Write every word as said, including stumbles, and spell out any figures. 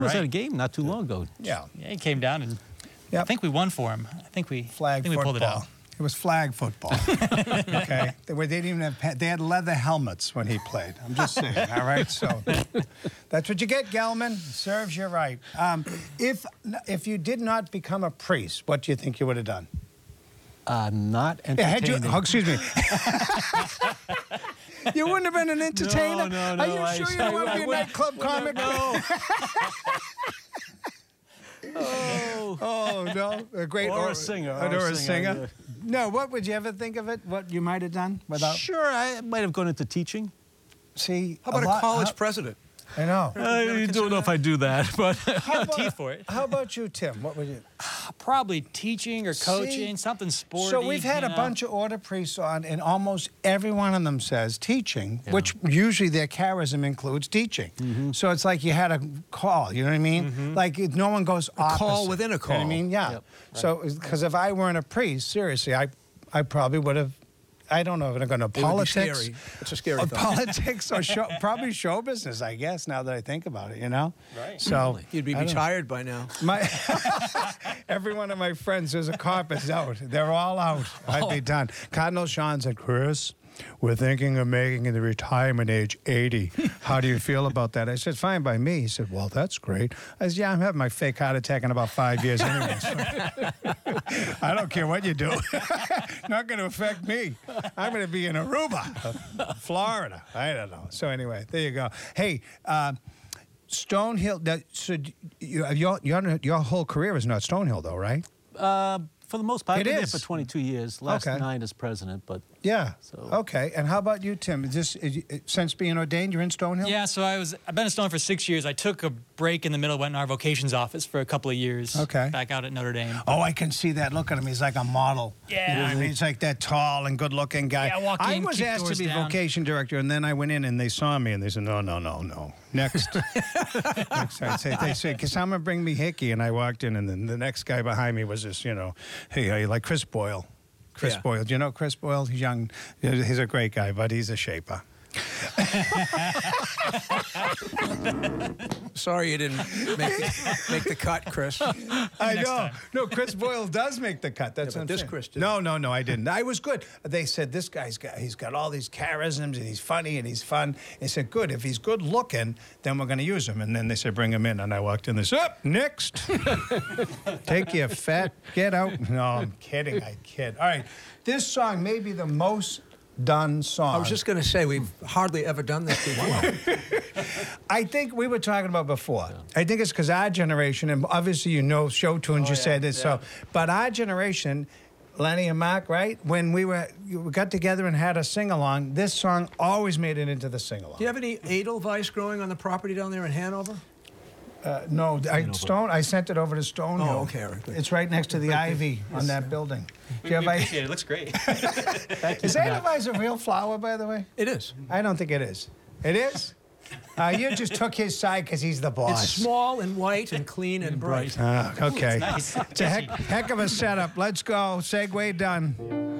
was Right. at a game not too long ago. Yeah. Yeah, he came down and Yep. I think we won for him. I think we Flag I think we football. pulled it out. It was flag football. Okay, they, were, they didn't even have. pa- They had leather helmets when he played. I'm just saying. All right, so that's what you get, Gelman. Serves you right. Um, if if you did not become a priest, what do you think you would have done? Uh, not Yeah, had you, entertaining. oh, excuse me. You wouldn't have been an entertainer. No, no, Are no, you I- sure you I- wouldn't I be a wouldn't- nightclub comic? No. oh. Oh no, a great Or a singer, Or, or a a singer, singer. No, what would you ever think of it? What you might have done without? Sure, I might have gone into teaching. See, How about a, lot- college how- president? I know. I don't know if I do that, but How about, teeth for it. how about you, Tim? What would you? Probably teaching or coaching, See? something sporty. So we've had you a know. bunch of order priests on, and almost every one of them says teaching, which usually their charism includes teaching. So it's like you had a call. You know what I mean? Like if no one goes opposite. call within a You know what I call. mean? Yeah. Yep. So because if I weren't a priest, seriously, I, I probably would have. I don't know if I'm going to It would be politics. scary. It's a scary Or thought. politics or show, probably show business, I guess, now that I think about it, you know? Right. So You'd be I don't- retired by now. My every one of my friends who's a cop is out. They're all out. I'd be done. Cardinal Sean said, Chris, we're thinking of making the retirement age eighty. How do you feel about that? I said, fine by me. He said, well, that's great. I said, yeah, I'm having my fake heart attack in about five years anyway. So I don't care what you do. Not going to affect me. I'm going to be in Aruba, Florida. I don't know. So anyway, there you go. Hey, uh, Stonehill, that, so you, your, your, your whole career is not Stonehill, though, right? uh, for the most part, It I've been is. there for twenty-two years. Last Okay. nine as president, but Yeah. So- Okay. And how about you, Tim? Is this, is, you- since being ordained, you're in Stonehill? Yeah, so I was I've been at Stone for six years. I took a break in the middle, went in our vocations office for a couple of years. Okay. Back out at Notre Dame. Oh, I can see that. Look at him. He's like a model. Yeah. You know what I mean? He's like that tall and good-looking guy. Yeah, walk I in, was kick asked to doors be down. vocation director, and then I went in, and they saw me, and they said, no, no, no, no. Next. Next. I say, they said, because I'm going to bring me Hickey, and I walked in, and then the next guy behind me was this, you know, hey, how you like Chris Boyle? Chris Yeah. Boyle. Do you know Chris Boyle? He's young. He's a great guy, but he's a shaper. Sorry you didn't make the, make the cut, Chris. I Next know. time. No, Chris Boyle does make the cut. That's Yeah, what but I'm this saying. Chris didn't. No, no, no, I didn't. I was good. They said this guy's got he's got all these charisms and he's funny and he's fun. They said, good. If he's good looking, then we're going to use him. And then they said, bring him in. And I walked in. They said, up next. Take your fat. Get out. No, I'm kidding. I kid. All right. This song may be the most done song. I was just going to say, we've hardly ever done this before. I think we were talking about before. I think it's because our generation, and obviously you know show tunes, you said it, so, but our generation, Lenny and Mark, right? When we were, we got together and had a sing-along, this song always made it into the sing-along. Do you have any Edelweiss growing on the property down there in Hanover? Uh, no, I, Stone, I sent it over to Stonehill. Oh, okay, all right, good. It's right next to the ivy on that building. Do you have I, Appreciate it. It looks great. is Edelweiss a real flower, by the way? It is. I don't think it is. It is? Uh, you just took his side because he's the boss. It's small and white and clean and bright. Ah, okay. Nice. It's a heck, heck of a setup. Let's go. Segue done.